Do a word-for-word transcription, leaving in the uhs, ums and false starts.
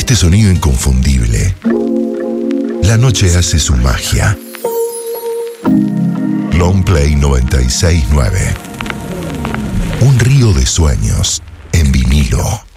este sonido inconfundible, la noche hace su magia. Longplay noventa y seis nueve. Un río de sueños en vinilo.